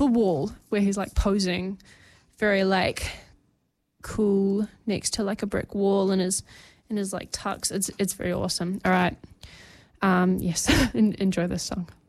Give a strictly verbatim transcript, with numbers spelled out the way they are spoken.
the wall where he's like posing, very like cool next to like a brick wall in his in his like tux. It's it's very awesome. All right, um, yes, enjoy this song.